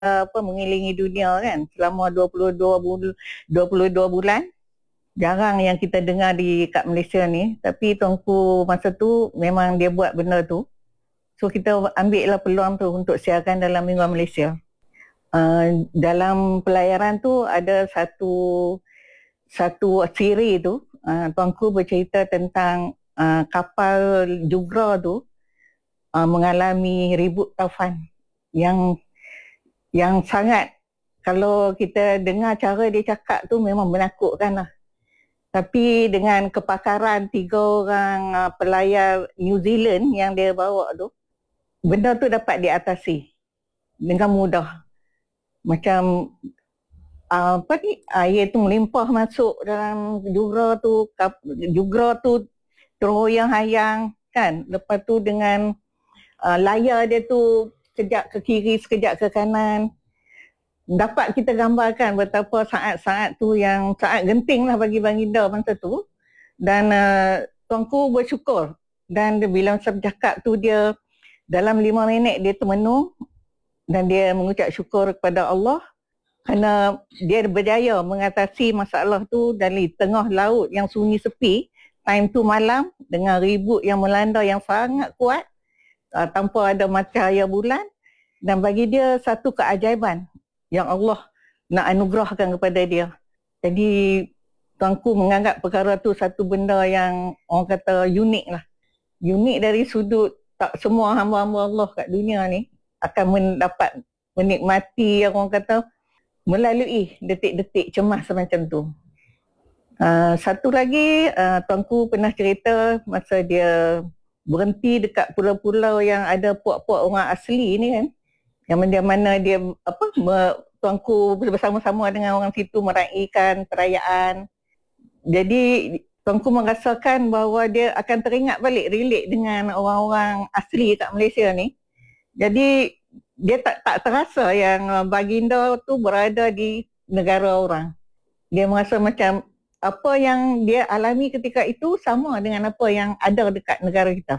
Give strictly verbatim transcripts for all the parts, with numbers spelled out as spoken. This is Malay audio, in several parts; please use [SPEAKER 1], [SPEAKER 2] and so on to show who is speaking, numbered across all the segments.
[SPEAKER 1] apa mengelilingi dunia kan selama dua puluh dua bul- dua puluh dua bulan. Jarang yang kita dengar di kat Malaysia ni, tapi tuanku masa tu memang dia buat benda tu. So kita ambil lah peluang tu untuk siarkan dalam Mingguan Malaysia. Uh, dalam pelayaran tu ada satu satu siri tu, uh, tuanku bercerita tentang uh, kapal Jugra tu uh, mengalami ribut taufan yang yang sangat, kalau kita dengar cara dia cakap tu memang menakutkan lah. Tapi dengan kepakaran tiga orang uh, pelayar New Zealand yang dia bawa tu, benda tu dapat diatasi dengan mudah. Macam uh, apa ni, air tu melimpah masuk dalam Jugra tu, kap, Jugra tu terhoyang-hayang kan. Lepas tu dengan uh, layar dia tu sekejap ke kiri, sekejap ke kanan. Dapat kita gambarkan betapa saat-saat tu yang saat genting lah bagi baginda masa tu. Dan uh, tuanku bersyukur. Dan bila masa bercakap tu dia dalam lima minit dia termenung. Dan dia mengucap syukur kepada Allah. Kerana dia berjaya mengatasi masalah tu dari tengah laut yang sunyi sepi. Time tu malam dengan ribut yang melanda yang sangat kuat. Uh, tanpa ada cahaya bulan. Dan bagi dia satu keajaiban yang Allah nak anugerahkan kepada dia. Jadi tuanku menganggap perkara tu satu benda yang orang kata unik lah. Unik dari sudut tak semua hamba-hamba Allah kat dunia ni akan mendapat menikmati orang kata melalui detik-detik cemas macam tu. Uh, satu lagi uh, tuanku pernah cerita masa dia berhenti dekat pulau-pulau yang ada puak-puak orang asli ni kan. Yang mana mana dia apa me, tuanku bersama-sama dengan orang situ meraihkan perayaan. Jadi tuanku merasakan bahawa dia akan teringat balik, relate dengan orang-orang asli kat Malaysia ni. Jadi dia tak tak terasa yang baginda tu berada di negara orang. Dia merasa macam apa yang dia alami ketika itu sama dengan apa yang ada dekat negara kita.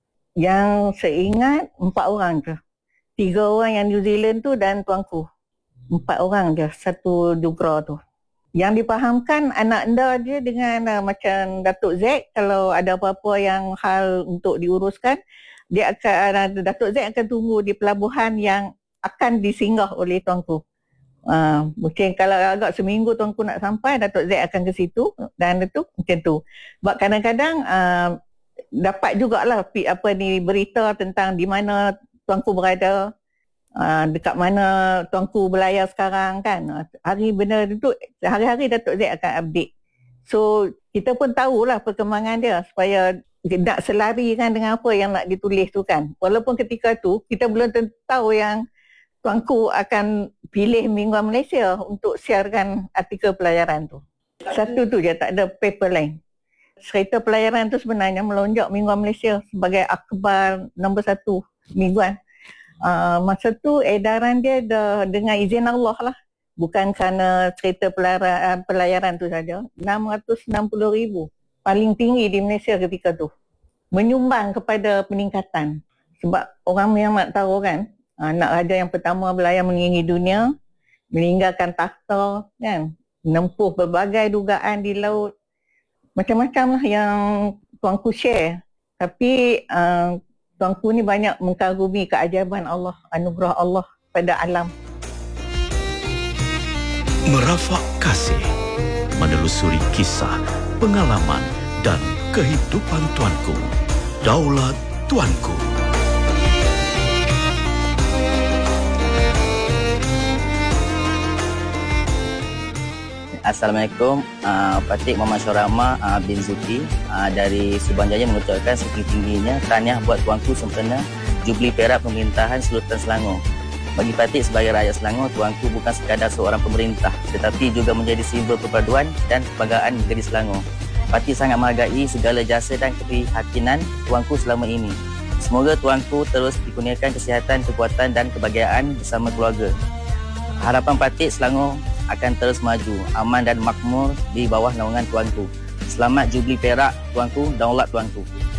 [SPEAKER 1] Yang seingat empat orang ke. Tiga orang yang New Zealand tu dan tuanku. Empat orang je, satu Jugra tu. Yang dipahamkan anak anda dia dengan uh, macam Datuk Z, kalau ada apa-apa yang hal untuk diuruskan, dia akan, uh, Datuk Z akan tunggu di pelabuhan yang akan disinggah oleh tuanku. Uh, mungkin kalau agak seminggu tuanku nak sampai, Datuk Z akan ke situ dan itu macam tu. Sebab kadang-kadang uh, dapat jugalah apa ni berita tentang di mana tuanku berada, uh, dekat mana tuanku berlayar sekarang kan. Hari benda itu, hari-hari Datuk Z akan update. So, kita pun tahulah perkembangan dia supaya nak selari kan dengan apa yang nak ditulis tu kan. Walaupun ketika tu, kita belum tentu tahu yang tuanku akan pilih Mingguan Malaysia untuk siarkan artikel pelayaran tu. Satu tu je, tak ada paper lain. Cerita pelayaran tu sebenarnya melonjak Mingguan Malaysia sebagai akhbar nombor satu mingguan. Uh, masa tu edaran dia dah dengan izin Allah lah. Bukan kerana cerita pelayaran, pelayaran tu saja. enam ratus enam puluh ribu. Paling tinggi di Malaysia ketika tu. Menyumbang kepada peningkatan. Sebab orang yang nak tahu kan, anak raja yang pertama berlayar mengelilingi dunia, meninggalkan takhta kan, menempuh berbagai dugaan di laut. Macam-macam lah yang tuanku share. Tapi uh, tuanku ni banyak mengagumi keajaiban Allah, anugerah Allah pada alam.
[SPEAKER 2] Merafak kasih, menelusuri kisah, pengalaman dan kehidupan tuanku. Daulat Tuanku.
[SPEAKER 3] Assalamualaikum, uh, Patik Muhammad Syarahma uh, bin Zuki uh, dari Subang Jaya mengucapkan setinggi-tingginya tahniah buat tuanku sempena Jubli Perak Pemerintahan Sultan Selangor. Bagi Patik sebagai rakyat Selangor, tuanku bukan sekadar seorang pemerintah tetapi juga menjadi simbol perpaduan dan kebanggaan negeri Selangor. Patik sangat menghargai segala jasa dan keprihatinan tuanku selama ini. Semoga tuanku terus dikurniakan kesihatan, kekuatan dan kebahagiaan bersama keluarga. Harapan Patik Selangor akan terus maju, aman dan makmur di bawah naungan tuanku. Selamat Jubli Perak tuanku, daulat tuanku.